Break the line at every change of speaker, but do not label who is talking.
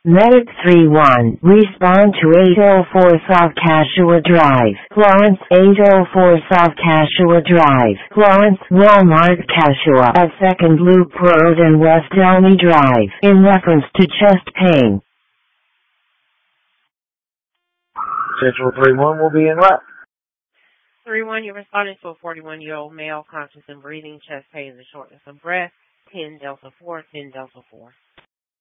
Medic 3-1, respond to 804 South Cashua Drive, Florence. 804 South Cashua Drive, Florence, Walmart, Cashua, a second loop road and West Elmy Drive, in reference to chest pain.
Central 3-1 will be in route.
3-1, you're responding to a 41-year-old male, conscious and breathing, chest pains and shortness of breath. 10 Delta 4, 10 Delta 4.